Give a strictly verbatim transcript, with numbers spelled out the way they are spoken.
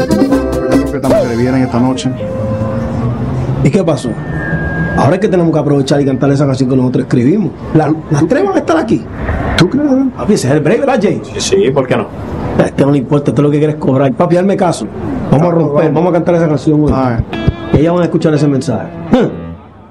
Yo creo que también le vienen esta noche. ¿Y qué pasó? Ahora es que tenemos que aprovechar y cantar esa canción que nosotros escribimos. La, las tres van a estar aquí. ¿Tú crees? Papi, ese es el break, ¿verdad, Jay? Sí, sí, ¿por qué no? A este no le importa, esto es lo que quieres cobrar. Papi, hazme caso. Vamos a romper, vamos a cantar esa canción hoy. Ay. Ellas van a escuchar ese mensaje.